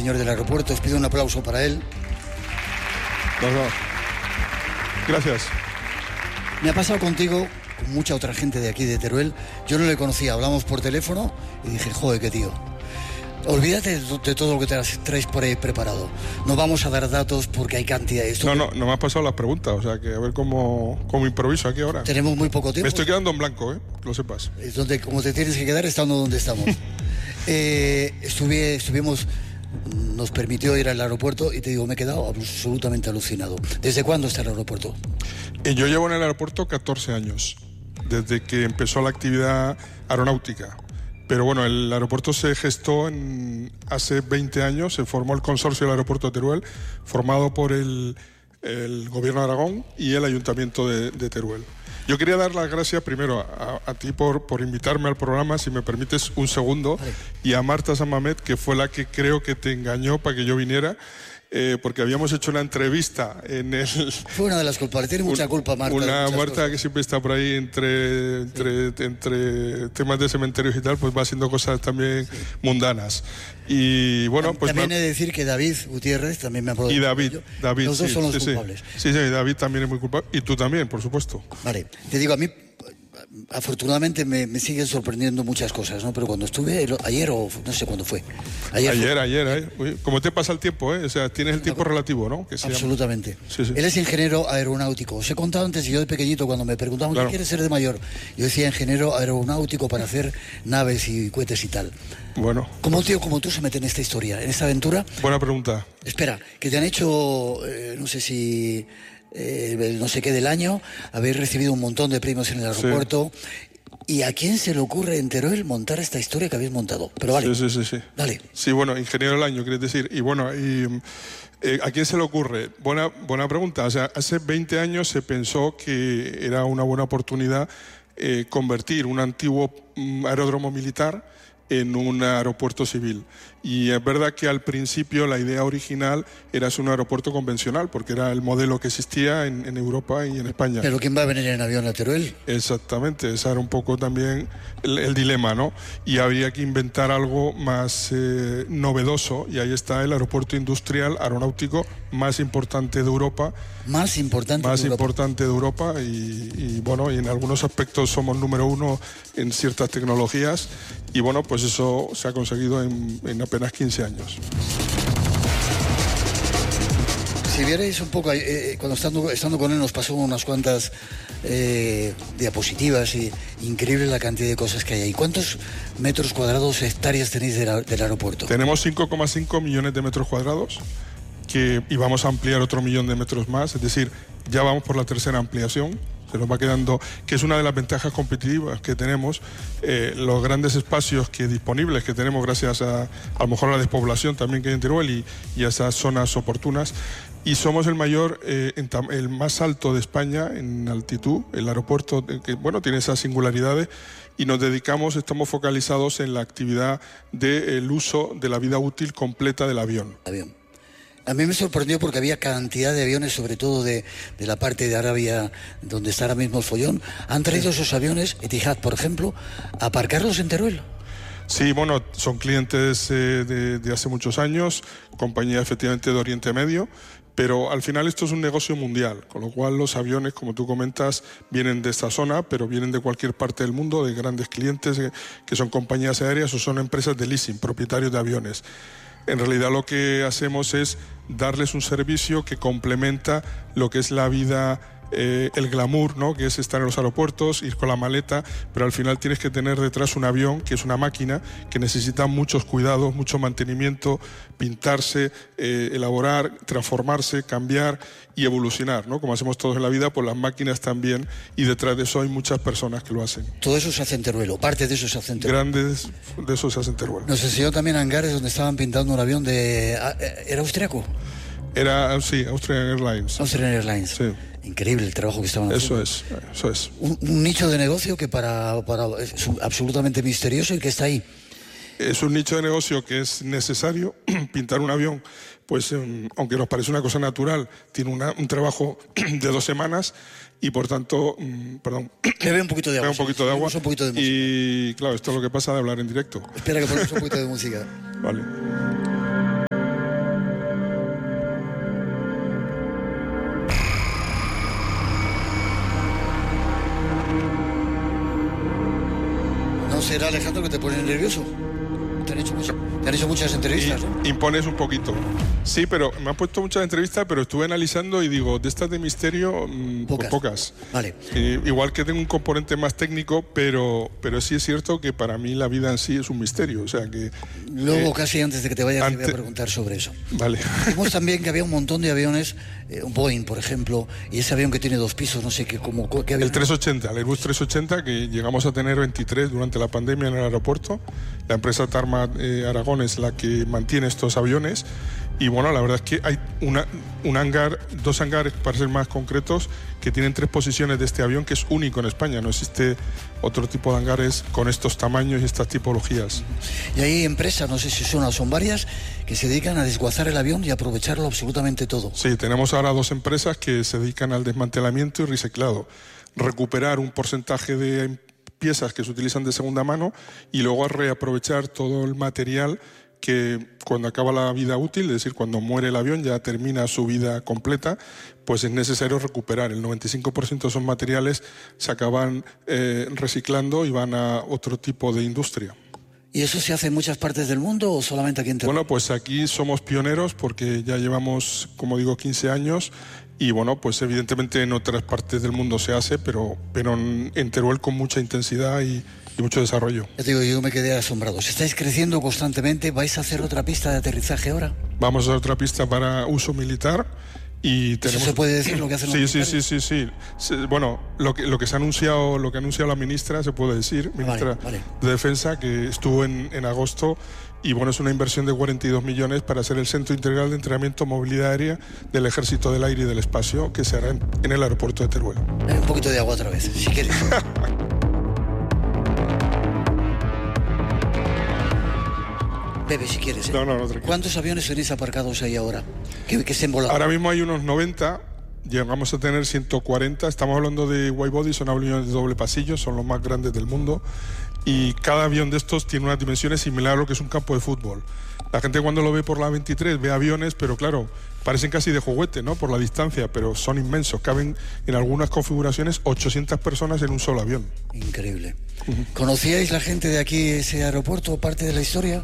señor del aeropuerto. Os pido un aplauso para él. Gracias. Me ha pasado contigo, con mucha otra gente de aquí de Teruel. Yo no le conocía, hablamos por teléfono y dije, joder, qué tío. Olvídate de todo lo que traes por ahí preparado. No vamos a dar datos porque hay cantidad de esto. No me has pasado las preguntas, o sea que a ver cómo improviso aquí ahora. Tenemos muy poco tiempo. Me estoy quedando en blanco, que lo sepas. Es donde, como te tienes que quedar, estando donde estamos. Nos permitió ir al aeropuerto y te digo, me he quedado absolutamente alucinado. ¿Desde cuándo está el aeropuerto? Yo llevo en el aeropuerto 14 años, desde que empezó la actividad aeronáutica. Pero bueno, el aeropuerto se gestó hace 20 años, se formó el consorcio del aeropuerto de Teruel, formado por el gobierno de Aragón y el ayuntamiento de Teruel. Yo quería dar las gracias primero a ti por invitarme al programa, si me permites un segundo, vale. Y a Marta San Mamet, que fue la que creo que te engañó para que yo viniera. Porque habíamos hecho una entrevista en el... Fue una de las culpables, tiene mucha culpa Marta. Marta que siempre está por ahí entre temas de cementerios y tal, pues va haciendo cosas también mundanas. Y bueno, pues... También he de decir que David Gutiérrez también me ha aplaudido. Y David, los dos son los culpables. Sí, David también es muy culpable. Y tú también, por supuesto. Vale, te digo, a mí... Afortunadamente me siguen sorprendiendo muchas cosas, ¿no? Pero cuando estuve ayer o no sé cuándo fue. Ayer. Como te pasa el tiempo, O sea, tienes el tiempo relativo, ¿no? Absolutamente. Sí. Él es ingeniero aeronáutico. Os he contado antes, yo de pequeñito, cuando me preguntaban ¿qué quieres ser de mayor? Yo decía ingeniero aeronáutico para hacer naves y cohetes y tal. Bueno. ¿Cómo un tío como tú se mete en esta historia, en esta aventura? Buena pregunta. Espera, que te han hecho, no sé si... no sé qué del año, habéis recibido un montón de premios en el aeropuerto. Sí. ¿Y a quién se le ocurre en Teruel montar esta historia que habéis montado? Pero vale. Sí. Dale. Sí, bueno, ingeniero del año, quieres decir. Y bueno, ¿a quién se le ocurre? Buena pregunta. O sea, hace 20 años se pensó que era una buena oportunidad convertir un antiguo aeródromo militar en un aeropuerto civil. Y es verdad que al principio la idea original era ser un aeropuerto convencional, porque era el modelo que existía en Europa y en España. ¿Pero quién va a venir en avión a Teruel? Exactamente, ese era un poco también el dilema, ¿no? Y habría que inventar algo más novedoso, y ahí está el aeropuerto industrial aeronáutico más importante de Europa. Más importante de Europa y bueno, y en algunos aspectos somos número uno en ciertas tecnologías, y bueno, pues eso se ha conseguido en apenas 15 años. Si vierais un poco, cuando estando con él nos pasó unas cuantas diapositivas, y increíble la cantidad de cosas que hay ahí. ¿Cuántos metros cuadrados, hectáreas tenéis del aeropuerto? Tenemos 5,5 millones de metros cuadrados, y vamos a ampliar otro 1 millón de metros más, es decir, ya vamos por la tercera ampliación. Se nos va quedando, que es una de las ventajas competitivas que tenemos, los grandes espacios disponibles que tenemos gracias a lo mejor a la despoblación también que hay en Teruel y a esas zonas oportunas. Y somos el el más alto de España en altitud, el aeropuerto que bueno tiene esas singularidades, y estamos focalizados en la actividad del uso de la vida útil completa del avión. A mí me sorprendió porque había cantidad de aviones, sobre todo de la parte de Arabia, donde está ahora mismo el follón. Han traído esos aviones, Etihad, por ejemplo, a aparcarlos en Teruel. Sí, bueno, son clientes de hace muchos años, compañía efectivamente de Oriente Medio, pero al final esto es un negocio mundial, con lo cual los aviones, como tú comentas, vienen de esta zona, pero vienen de cualquier parte del mundo, de grandes clientes que son compañías aéreas o son empresas de leasing, propietarios de aviones. En realidad lo que hacemos es darles un servicio que complementa lo que es la vida, el glamour, ¿no? Que es estar en los aeropuertos, ir con la maleta, pero al final tienes que tener detrás un avión, que es una máquina que necesita muchos cuidados, mucho mantenimiento, pintarse, elaborar, transformarse, cambiar y evolucionar, ¿no? Como hacemos todos en la vida, pues las máquinas también, y detrás de eso hay muchas personas que lo hacen. Todo eso se hace en Teruel, o parte de eso se hace en Teruel. Grandes de eso se hace en Teruel. Nos enseñó también hangares donde estaban pintando un avión ¿era austriaco? Sí, Austrian Airlines. Austrian Airlines. Sí. Increíble el trabajo que estaban haciendo. Eso es. Un nicho de negocio que es absolutamente misterioso y que está ahí. Es un nicho de negocio que es necesario. Pintar un avión, pues aunque nos parece una cosa natural, tiene un trabajo de 2 semanas y por tanto, perdón. Bebe un poquito de agua. Un poquito de agua. Un poquito de música. Y claro, esto es lo que pasa de hablar en directo. Espera que ponemos un poquito de música. Vale. ser, Alejandro, que te pone nervioso. Te han hecho muchas entrevistas, ¿no? Impones un poquito. Sí, pero me han puesto muchas entrevistas, pero estuve analizando y digo, de estas de misterio, pocas. Vale. Igual que tengo un componente más técnico, pero sí es cierto que para mí la vida en sí es un misterio. O sea que... Luego, casi antes de que te vayas, te voy a preguntar sobre eso. Vale. Vimos también que había un montón de aviones, un Boeing, por ejemplo, y ese avión que tiene 2 pisos, no sé qué, ¿qué avión? El 380, el Airbus 380, que llegamos a tener 23 durante la pandemia en el aeropuerto. La empresa Tarmac Aragón es la que mantiene estos aviones. Y bueno, la verdad es que hay dos hangares, para ser más concretos, que tienen 3 posiciones de este avión, que es único en España. No existe otro tipo de hangares con estos tamaños y estas tipologías. Y hay empresas, no sé si son o son varias, que se dedican a desguazar el avión y aprovecharlo absolutamente todo. Sí, tenemos ahora 2 empresas que se dedican al desmantelamiento y reciclado. Recuperar un porcentaje de piezas que se utilizan de segunda mano y luego a reaprovechar todo el material que cuando acaba la vida útil, es decir, cuando muere el avión, ya termina su vida completa, pues es necesario recuperar. El 95% de esos materiales se acaban reciclando y van a otro tipo de industria. ¿Y eso se hace en muchas partes del mundo o solamente aquí en Teruel? Bueno, pues aquí somos pioneros porque ya llevamos, como digo, 15 años y bueno, pues evidentemente en otras partes del mundo se hace, pero en Teruel con mucha intensidad y mucho desarrollo. Ya te digo, yo me quedé asombrado. Si estáis creciendo constantemente, ¿vais a hacer otra pista de aterrizaje ahora? Vamos a hacer otra pista para uso militar y tenemos... ¿Eso se puede decir lo que hacen los militares? Sí. Bueno, lo que se ha anunciado, lo que ha anunciado la ministra, se puede decir, ministra de Defensa, que estuvo en agosto. Y bueno, es una inversión de 42 millones para hacer el Centro Integral de Entrenamiento Movilidad Aérea del Ejército del Aire y del Espacio, que se hará en el aeropuerto de Teruel. Un poquito de agua otra vez, si quieres. Bebe, si quieres. No, ¿Cuántos aviones tenéis aparcados ahí ahora? Que estén volando. Ahora mismo hay unos 90, llegamos a tener 140. Estamos hablando de widebody, son aviones de doble pasillo, son los más grandes del mundo. Y cada avión de estos tiene unas dimensiones similares a lo que es un campo de fútbol. La gente cuando lo ve por la 23 ve aviones, pero claro, parecen casi de juguete, ¿no? Por la distancia, pero son inmensos. Caben en algunas configuraciones 800 personas en un solo avión. Increíble. ¿Conocíais la gente de aquí ese aeropuerto, parte de la historia?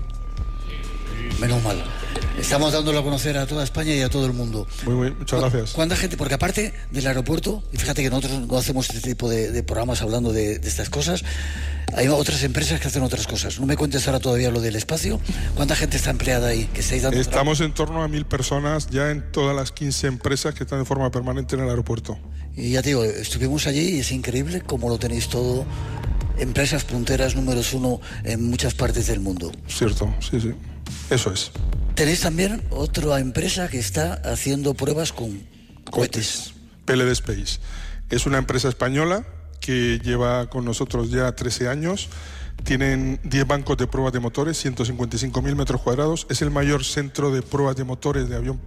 Menos mal. Estamos dándolo a conocer a toda España y a todo el mundo. Muy, muchas gracias. ¿Cuánta gente? Porque aparte del aeropuerto, y fíjate que nosotros no hacemos este tipo de programas hablando de estas cosas, hay otras empresas que hacen otras cosas. No me cuentes ahora todavía lo del espacio. ¿Cuánta gente está empleada ahí? Que estáis dando Estamos en torno a 1000 personas ya en todas las 15 empresas que están de forma permanente en el aeropuerto. Y ya te digo, estuvimos allí y es increíble cómo lo tenéis todo. Empresas punteras números 1 en muchas partes del mundo. Cierto, sí. Eso es. Tenéis también otra empresa que está haciendo pruebas con cohetes. PLD Space. Es una empresa española que lleva con nosotros ya 13 años. Tienen 10 bancos de pruebas de motores, 155.000 metros cuadrados. Es el mayor centro de pruebas de motores de avión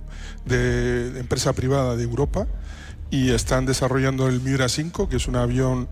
de empresa privada de Europa. Y están desarrollando el Miura 5, que es un avión,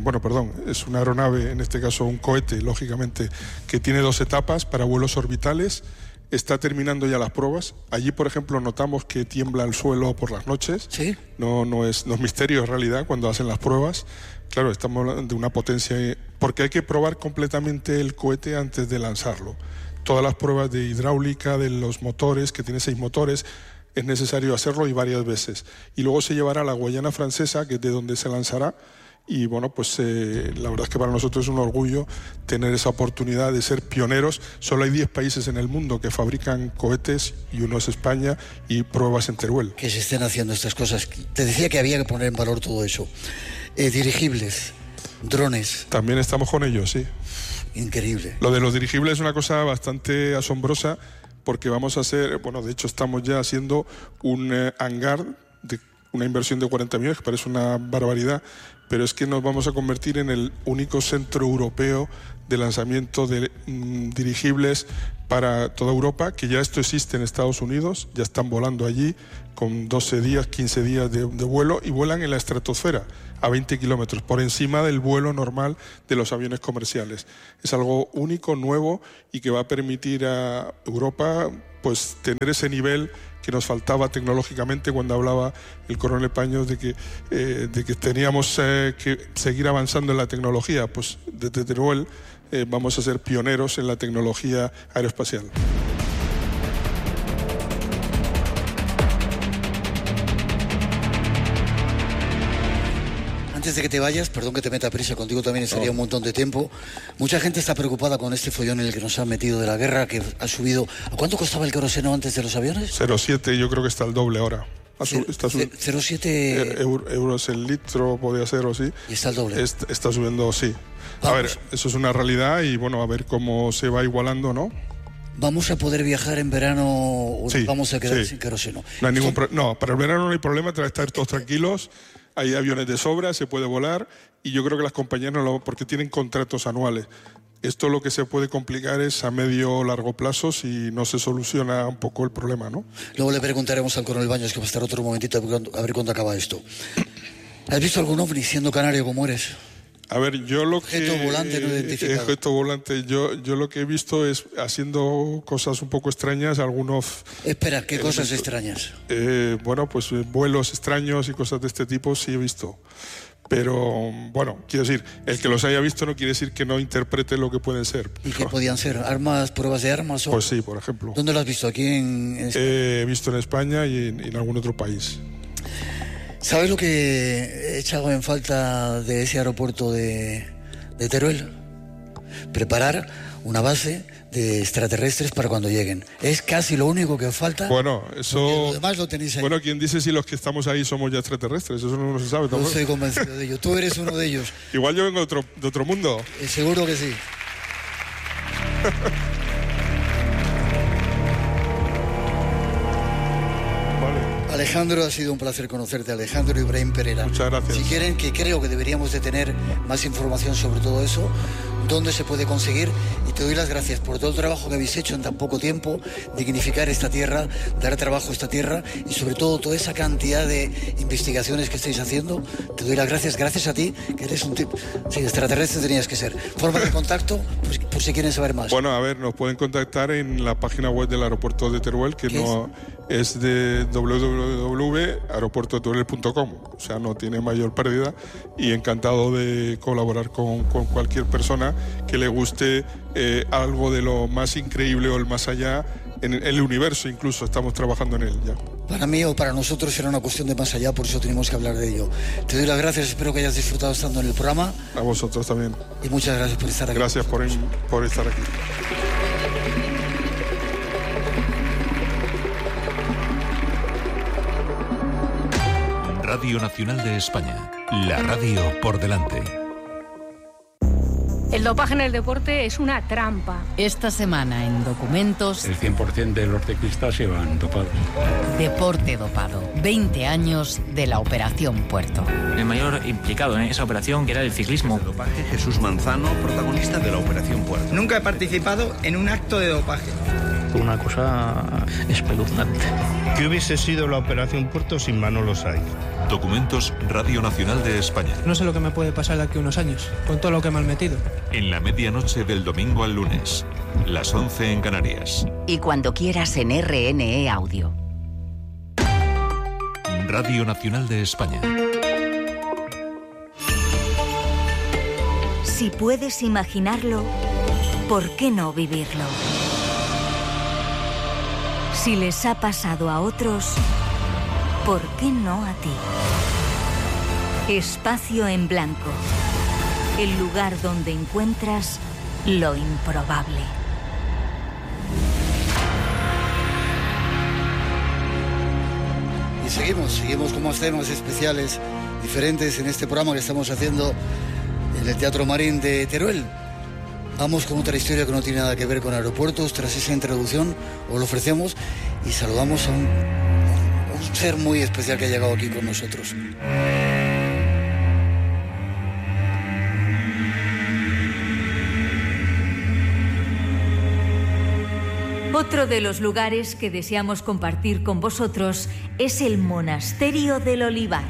es una aeronave, en este caso un cohete, lógicamente, que tiene 2 etapas para vuelos orbitales. Está terminando ya las pruebas. Allí, por ejemplo, notamos que tiembla el suelo por las noches. ¿Sí? No es misterio en realidad cuando hacen las pruebas. Claro, estamos hablando de una potencia, porque hay que probar completamente el cohete antes de lanzarlo. Todas las pruebas de hidráulica, de los motores, que tiene 6 motores, es necesario hacerlo y varias veces. Y luego se llevará a la Guayana Francesa, que es de donde se lanzará. Y bueno, pues la verdad es que para nosotros es un orgullo tener esa oportunidad de ser pioneros. Solo hay 10 países en el mundo que fabrican cohetes y uno es España y pruebas en Teruel. Que se estén haciendo estas cosas. Te decía que había que poner en valor todo eso. Dirigibles, drones. También estamos con ellos, sí. Increíble. Lo de los dirigibles es una cosa bastante asombrosa porque vamos a hacer, de hecho estamos ya haciendo un hangar de una inversión de 40 millones, que parece una barbaridad, pero es que nos vamos a convertir en el único centro europeo de lanzamiento de dirigibles para toda Europa, que ya esto existe en Estados Unidos, ya están volando allí con 12 días, 15 días de vuelo y vuelan en la estratosfera a 20 kilómetros, por encima del vuelo normal de los aviones comerciales. Es algo único, nuevo y que va a permitir a Europa pues tener ese nivel que nos faltaba tecnológicamente cuando hablaba el coronel Paños de que teníamos que seguir avanzando en la tecnología. Pues desde Teruel vamos a ser pioneros en la tecnología aeroespacial. Antes de que te vayas, perdón que te meta prisa, contigo también estaría un montón de tiempo. Mucha gente está preocupada con este follón en el que nos han metido de la guerra, que ha subido. ¿A cuánto costaba el queroseno antes de los aviones? 0,7, yo creo que está el doble ahora. 0,7 euros el litro, podría ser, o sí. Y está el doble. Está subiendo, sí. Vamos. A ver, eso es una realidad y bueno, a ver cómo se va igualando, ¿no? ¿Vamos a poder viajar en verano o sí, vamos a quedar sin queroseno? No hay no, para el verano no hay problema, te vas a estar todos tranquilos. Hay aviones de sobra, se puede volar y yo creo que las compañías no lo, porque tienen contratos anuales. Esto lo que se puede complicar es a medio o largo plazo si no se soluciona un poco el problema, ¿no? Luego le preguntaremos al coronel Baños, que va a estar otro momentito a ver cuándo acaba esto. ¿Has visto algún ovni siendo canario como eres? A ver, yo lo que... Objeto volante no identificado. Objeto volante, yo lo que he visto es haciendo cosas un poco extrañas, algunos... Espera, ¿qué cosas extrañas? Bueno, pues vuelos extraños y cosas de este tipo sí he visto. Pero, bueno, quiero decir, el que los haya visto no quiere decir que no interprete lo que pueden ser. ¿Y qué podían ser? ¿Armas, pruebas de armas? O... Pues sí, por ejemplo. ¿Dónde lo has visto? ¿Aquí en España? He visto en España y en algún otro país. ¿Sabes lo que he echado en falta de ese aeropuerto de Teruel? Preparar una base de extraterrestres para cuando lleguen. Es casi lo único que falta. Bueno, eso... Lo demás lo tenéis ahí. Bueno, ¿quién dice si los que estamos ahí somos ya extraterrestres? Eso no se sabe tampoco. Yo estoy convencido de ello. Tú eres uno de ellos. Igual yo vengo de otro mundo. Seguro que sí. Alejandro, ha sido un placer conocerte. Alejandro Ibrahim Perera. Muchas gracias. Si quieren, que creo que deberíamos de tener más información sobre todo eso, dónde se puede conseguir, y te doy las gracias por todo el trabajo que habéis hecho en tan poco tiempo, dignificar esta tierra, dar trabajo a esta tierra y sobre todo toda esa cantidad de investigaciones que estáis haciendo. Te doy las gracias a ti, que eres un tipo, sí, extraterrestre tenías que ser. Forma de contacto, pues, por si quieren saber más. Bueno, a ver, nos pueden contactar en la página web del aeropuerto de Teruel, que no es de www.aeropuertodeteruel.com, o sea, no tiene mayor pérdida, y encantado de colaborar con cualquier persona que le guste algo de lo más increíble o el más allá en el universo. Incluso estamos trabajando en él ya. Para mí o para nosotros era una cuestión de más allá, por eso tenemos que hablar de ello. Te doy las gracias, espero que hayas disfrutado estando en el programa. A vosotros también. Y muchas gracias por estar aquí. Gracias por estar aquí. Radio Nacional de España, la radio por delante. El dopaje en el deporte es una trampa. Esta semana en Documentos... El 100% de los ciclistas se van dopados. Deporte dopado. 20 años de la Operación Puerto. El mayor implicado en esa operación, que era el ciclismo. El dopaje, Jesús Manzano, protagonista de la Operación Puerto. Nunca he participado en un acto de dopaje. Una cosa espeluznante. ¿Qué hubiese sido la Operación Puerto sin Manolo Saiz? Documentos, Radio Nacional de España. No sé lo que me puede pasar de aquí a unos años, con todo lo que me han metido. En la medianoche del domingo al lunes, las 11 en Canarias. Y cuando quieras en RNE Audio. Radio Nacional de España. Si puedes imaginarlo, ¿por qué no vivirlo? Si les ha pasado a otros, ¿por qué no a ti? Espacio en Blanco. El lugar donde encuentras lo improbable. Y seguimos con más temas especiales, diferentes en este programa que estamos haciendo en el Teatro Marín de Teruel. Vamos con otra historia que no tiene nada que ver con aeropuertos. Tras esa introducción os lo ofrecemos y saludamos a un ser muy especial que ha llegado aquí con nosotros. Otro de los lugares que deseamos compartir con vosotros es el Monasterio del Olivar.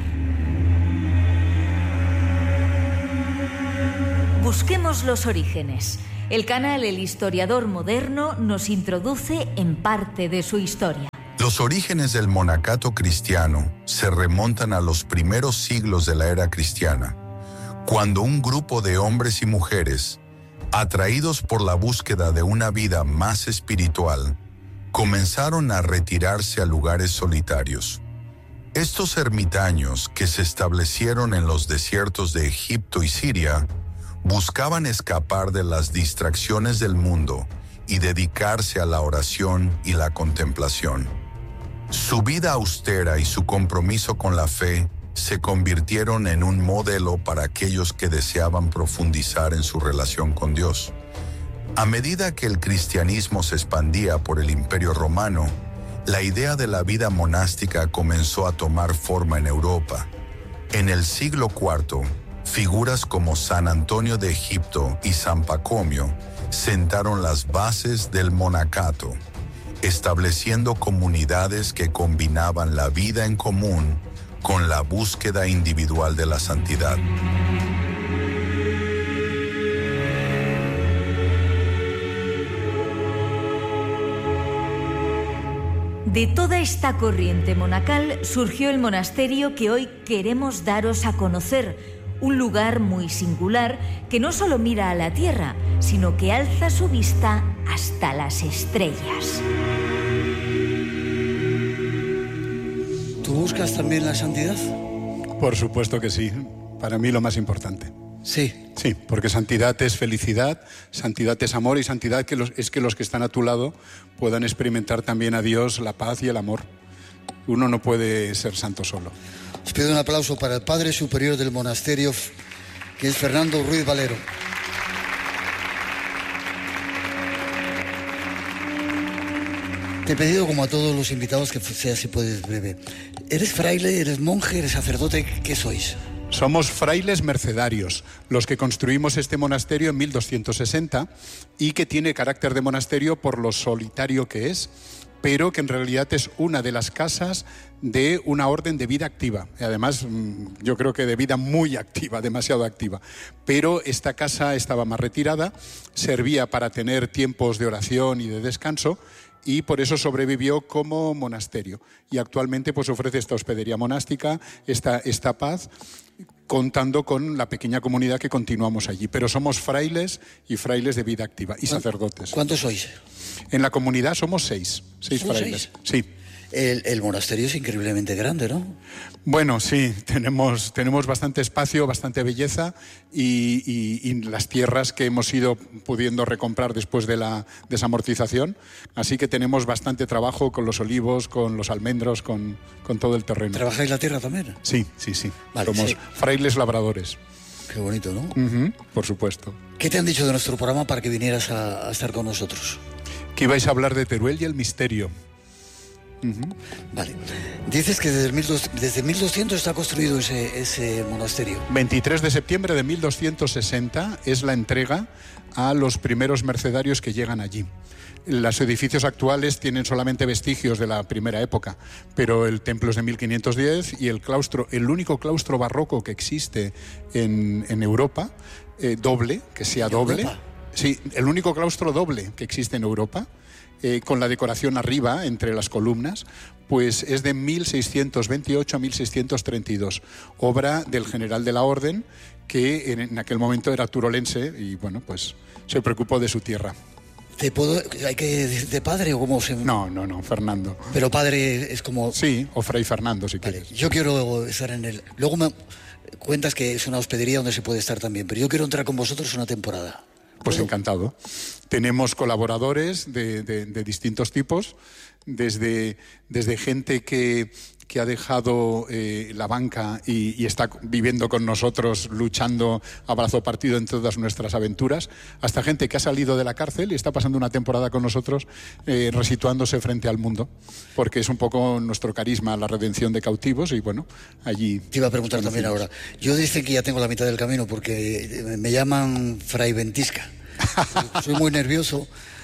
Busquemos los orígenes. El canal El Historiador Moderno nos introduce en parte de su historia. Los orígenes del monacato cristiano se remontan a los primeros siglos de la era cristiana, cuando un grupo de hombres y mujeres Atraídos por la búsqueda de una vida más espiritual, comenzaron a retirarse a lugares solitarios. Estos ermitaños, que se establecieron en los desiertos de Egipto y Siria, buscaban escapar de las distracciones del mundo y dedicarse a la oración y la contemplación. Su vida austera y su compromiso con la fe se convirtieron en un modelo para aquellos que deseaban profundizar en su relación con Dios. A medida que el cristianismo se expandía por el Imperio Romano, la idea de la vida monástica comenzó a tomar forma en Europa. En el siglo IV, figuras como San Antonio de Egipto y San Pacomio sentaron las bases del monacato, estableciendo comunidades que combinaban la vida en común con la búsqueda individual de la santidad. De toda esta corriente monacal surgió el monasterio que hoy queremos daros a conocer, un lugar muy singular que no solo mira a la tierra, sino que alza su vista hasta las estrellas. ¿Tú buscas también la santidad? Por supuesto que sí. Para mí lo más importante. Sí. Sí, porque santidad es felicidad, santidad es amor y santidad es que los que están a tu lado puedan experimentar también a Dios, la paz y el amor. Uno no puede ser santo solo. Os pido un aplauso para el Padre Superior del monasterio, que es Fernando Ruiz Valero. Te he pedido, como a todos los invitados, que sea, si puedes, breve. ¿Eres fraile, eres monje, eres sacerdote? ¿Qué sois? Somos frailes mercedarios, los que construimos este monasterio en 1260 y que tiene carácter de monasterio por lo solitario que es, pero que en realidad es una de las casas de una orden de vida activa. Y además, yo creo que de vida muy activa, demasiado activa. Pero esta casa estaba más retirada, servía para tener tiempos de oración y de descanso, y por eso sobrevivió como monasterio. Y actualmente pues ofrece esta hospedería monástica, esta paz, contando con la pequeña comunidad que continuamos allí. Pero somos frailes y frailes de vida activa y sacerdotes. ¿Cuántos sois? En la comunidad somos seis frailes. Sí. El monasterio es increíblemente grande, ¿no? Bueno, sí, tenemos bastante espacio, bastante belleza y las tierras que hemos ido pudiendo recomprar después de la desamortización. Así que tenemos bastante trabajo con los olivos, con los almendros, con todo el terreno. ¿Trabajáis la tierra también? Sí. Vale, somos frailes labradores. Qué bonito, ¿no? Por supuesto. ¿Qué te han dicho de nuestro programa para que vinieras a estar con nosotros? Que ibais a hablar de Teruel y el misterio. Vale. Dices que desde 1200 está construido ese monasterio. 23 de septiembre de 1260 es la entrega a los primeros mercedarios que llegan allí. Los edificios actuales tienen solamente vestigios de la primera época, pero el templo es de 1510 y el claustro, el único claustro barroco que existe en Europa, doble, que sea doble. ¿Europa? Sí, el único claustro doble que existe en Europa. Con la decoración arriba, entre las columnas, pues es de 1628 a 1632, obra del general de la Orden, que en aquel momento era turolense y, bueno, pues se preocupó de su tierra. ¿Hay que decirte padre o cómo se...? No, Fernando. Pero padre es como... Sí, o Fray Fernando, si quieres. Yo quiero estar en el... Luego me cuentas que es una hospedería donde se puede estar también, pero yo quiero entrar con vosotros una temporada. Pues encantado. Tenemos colaboradores de distintos tipos, desde gente que ha dejado la banca y está viviendo con nosotros, luchando a brazo partido en todas nuestras aventuras, hasta gente que ha salido de la cárcel y está pasando una temporada con nosotros resituándose frente al mundo, porque es un poco nuestro carisma, la redención de cautivos, y bueno, allí... Te iba a preguntar también ahora. Yo dicen que ya tengo la mitad del camino porque me llaman Fray Ventisca. Soy muy nervioso.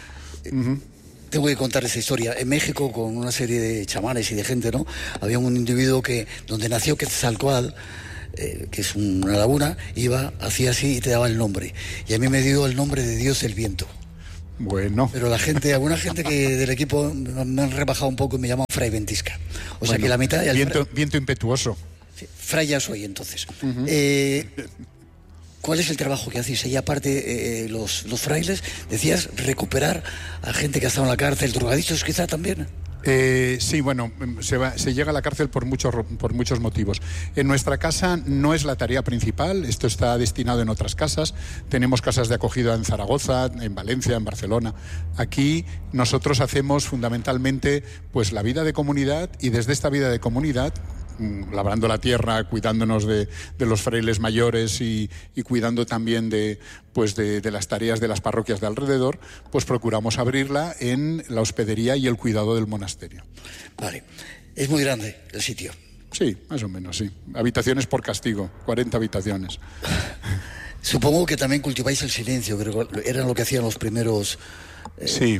Tengo que contar esa historia. En México, con una serie de chamanes y de gente, ¿no? Había un individuo donde nació Quetzalcóatl, que es una laguna, hacía así y te daba el nombre. Y a mí me dio el nombre de Dios del viento. Bueno. Pero alguna gente que del equipo me han rebajado un poco y me llaman Fray Ventisca. O sea que la mitad... Viento impetuoso. Sí, Fray ya soy, entonces. ¿Cuál es el trabajo que hacéis? Y aparte, los frailes, decías, recuperar a gente que ha estado en la cárcel, drogadictos quizá también. Sí, bueno, se llega a la cárcel por muchos motivos. En nuestra casa no es la tarea principal, esto está destinado en otras casas. Tenemos casas de acogida en Zaragoza, en Valencia, en Barcelona. Aquí nosotros hacemos fundamentalmente pues la vida de comunidad, y desde esta vida de comunidad, labrando la tierra, cuidándonos de los frailes mayores y cuidando también de las tareas de las parroquias de alrededor, pues procuramos abrirla en la hospedería y el cuidado del monasterio. Vale. ¿Es muy grande el sitio? Sí, más o menos, sí. Habitaciones por castigo, 40 habitaciones. Supongo que también cultiváis el silencio, creo que era lo que hacían los primeros... Sí.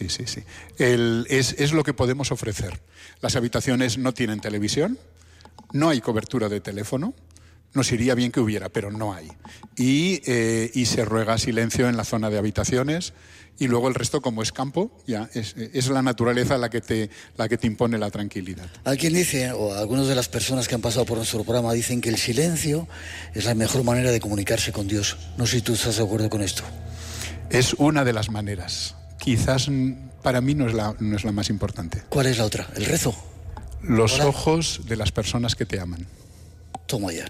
Es lo que podemos ofrecer. Las habitaciones no tienen televisión, no hay cobertura de teléfono. Nos iría bien que hubiera, pero no hay. Y se ruega silencio en la zona de habitaciones, y luego el resto, como es campo, ya es la naturaleza la que te impone la tranquilidad. Alguien dice, o algunas de las personas que han pasado por nuestro programa dicen que el silencio es la mejor manera de comunicarse con Dios. No sé si tú estás de acuerdo con esto. Es una de las maneras. Quizás para mí no es la más importante. ¿Cuál es la otra? ¿El rezo? Los ojos de las personas que te aman. Toma ya.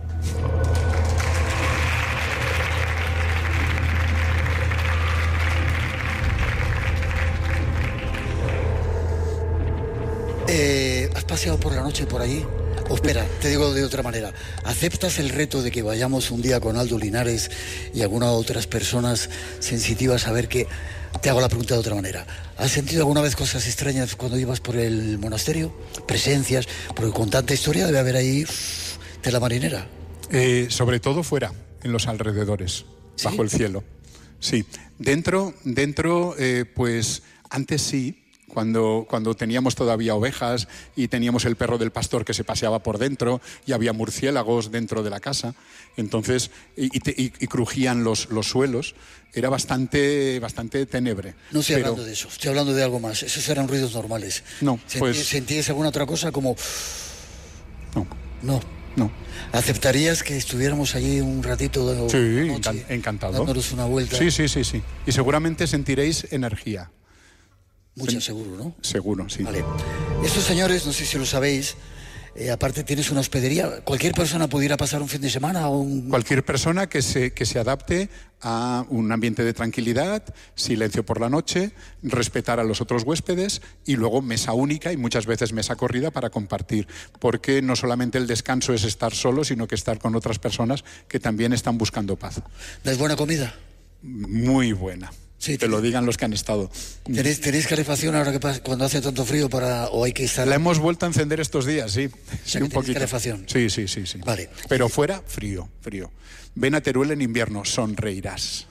¿Has paseado por la noche por allí? O espera, te digo de otra manera. ¿Aceptas el reto de que vayamos un día con Aldo Linares y algunas otras personas sensitivas a ver que... Te hago la pregunta de otra manera. ¿Has sentido alguna vez cosas extrañas cuando ibas por el monasterio? ¿Presencias? Porque con tanta historia debe haber ahí tela marinera. Sobre todo fuera, en los alrededores, ¿sí? Bajo el cielo. Sí. Dentro, pues antes sí. Cuando teníamos todavía ovejas y teníamos el perro del pastor que se paseaba por dentro y había murciélagos dentro de la casa, entonces y crujían los suelos, era bastante tenebre. No estoy hablando de eso, estoy hablando de algo más. Esos eran ruidos normales. No, ¿Sentías alguna otra cosa como...? No. ¿Aceptarías que estuviéramos allí un ratito? Sí, encantado. Dándonos una vuelta. Sí. Y seguramente sentiréis energía. Mucha, seguro, ¿no? Seguro, sí. Vale. Estos señores, no sé si lo sabéis, aparte tienes una hospedería. ¿Cualquier persona pudiera pasar un fin de semana? Cualquier persona que se adapte a un ambiente de tranquilidad, silencio por la noche, respetar a los otros huéspedes y luego mesa única y muchas veces mesa corrida para compartir. Porque no solamente el descanso es estar solo, sino que estar con otras personas que también están buscando paz. ¿Es buena comida? Muy buena. Sí, te lo digan los que han estado. ¿Tenéis calefacción ahora cuando hace tanto frío o hay que estar...? La hemos vuelto a encender estos días, sí. Sí, un poquito. ¿Calefacción? Sí. Vale. Pero fuera, frío. Ven a Teruel en invierno, sonreirás.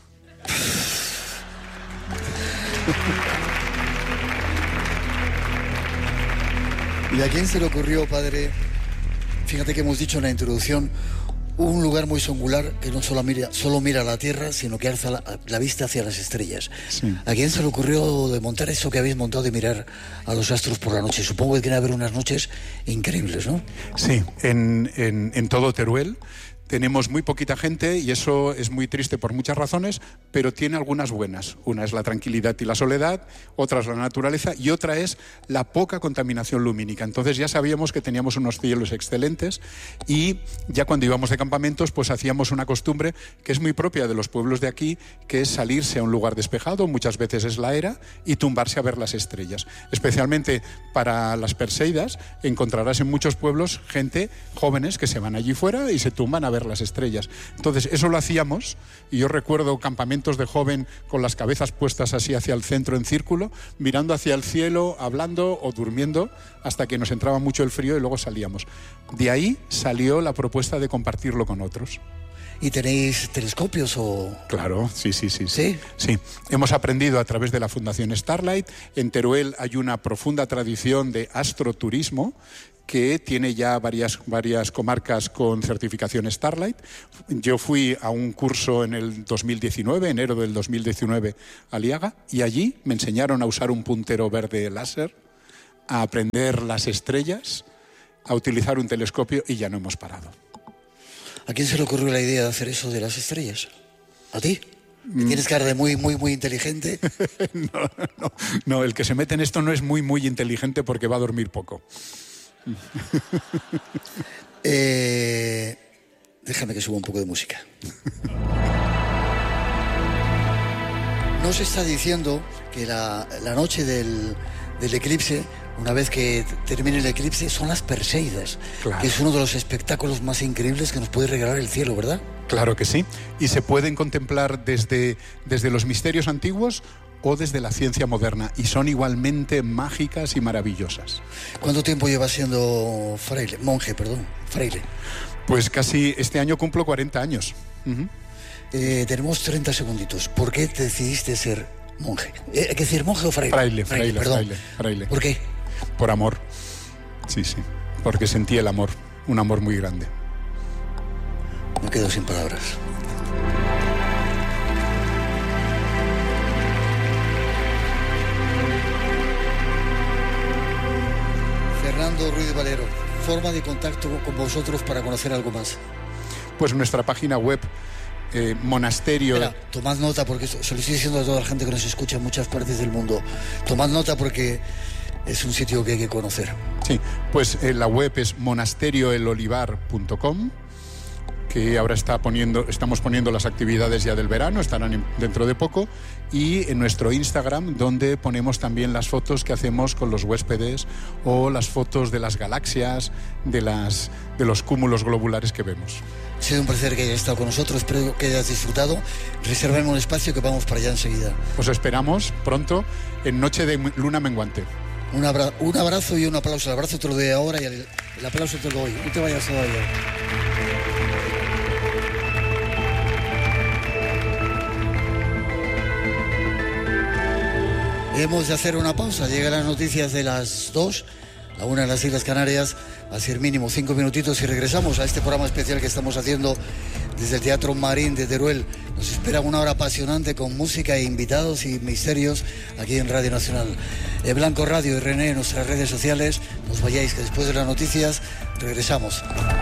¿Y a quién se le ocurrió, padre? Fíjate que hemos dicho en la introducción... Un lugar muy singular que no solo mira a la tierra, sino que alza la vista hacia las estrellas. Sí. ¿A quién se le ocurrió de montar eso que habéis montado de mirar a los astros por la noche? Supongo que tiene que haber unas noches increíbles, ¿no? Sí, en todo Teruel tenemos muy poquita gente y eso es muy triste por muchas razones, pero tiene algunas buenas. Una es la tranquilidad y la soledad, otra es la naturaleza y otra es la poca contaminación lumínica. Entonces ya sabíamos que teníamos unos cielos excelentes y ya cuando íbamos de campamentos pues hacíamos una costumbre que es muy propia de los pueblos de aquí, que es salirse a un lugar despejado, muchas veces es la era, y tumbarse a ver las estrellas. Especialmente para las Perseidas encontrarás en muchos pueblos gente, jóvenes, que se van allí fuera y se tumban a ver las estrellas. Entonces eso lo hacíamos y yo recuerdo campamentos de joven con las cabezas puestas así hacia el centro en círculo, mirando hacia el cielo, hablando o durmiendo hasta que nos entraba mucho el frío y luego salíamos. De ahí salió la propuesta de compartirlo con otros. ¿Y tenéis telescopios o...? Claro, sí. ¿Sí? Sí, hemos aprendido a través de la Fundación Starlight. En Teruel hay una profunda tradición de astroturismo que tiene ya varias comarcas con certificación Starlight. Yo fui a un curso en el 2019, enero del 2019, a Liaga, y allí me enseñaron a usar un puntero verde láser, a aprender las estrellas, a utilizar un telescopio y ya no hemos parado. ¿A quién se le ocurrió la idea de hacer eso de las estrellas? ¿A ti? ¿Tienes cara de muy inteligente? No, el que se mete en esto no es muy inteligente porque va a dormir poco. Déjame que suba un poco de música. Nos está diciendo que la noche del eclipse, una vez que termine el eclipse, son las Perseidas, claro, que es uno de los espectáculos más increíbles que nos puede regalar el cielo, ¿verdad? Claro que sí, y se pueden contemplar desde los misterios antiguos o desde la ciencia moderna, y son igualmente mágicas y maravillosas. ¿Cuánto tiempo llevas siendo monje? Pues casi, este año cumplo 40 años. Tenemos 30 segunditos. ¿Por qué te decidiste ser monje? ¿Hay que decir monje o fraile? Fraile. ¿Por qué? Por amor. Sí, porque sentí el amor, un amor muy grande. Me quedo sin palabras. Fernando Ruiz Valero, forma de contacto con vosotros para conocer algo más. Pues nuestra página web, monasterio... Espera, tomad nota, porque se lo estoy diciendo a toda la gente que nos escucha en muchas partes del mundo. Tomad nota porque es un sitio que hay que conocer. Sí, pues la web es monasterioelolivar.com, que ahora estamos poniendo las actividades ya del verano, estarán dentro de poco, y en nuestro Instagram, donde ponemos también las fotos que hacemos con los huéspedes o las fotos de las galaxias, de los cúmulos globulares que vemos. Ha sido un placer que hayas estado con nosotros, espero que hayas disfrutado. Reservemos un espacio que vamos para allá enseguida. Os esperamos pronto en Noche de Luna Menguante. Un abrazo y un aplauso. El abrazo te lo doy ahora y el aplauso te lo doy. No te vayas todavía. Hemos de hacer una pausa. Llegan las noticias de las 2, la 1 en las Islas Canarias. Va a ser mínimo 5 minutitos y regresamos a este programa especial que estamos haciendo desde el Teatro Marín de Teruel. Nos espera una hora apasionante con música e invitados y misterios aquí en Radio Nacional. Blanco Radio y René en nuestras redes sociales. No os vayáis, que después de las noticias regresamos.